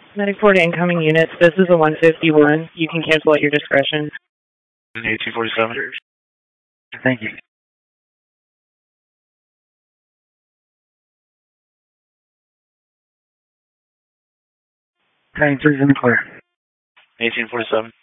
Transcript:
94 to incoming units. This is a 151. You can cancel at your discretion. 1847. Thank you. Tank 3's in the clear. 1847.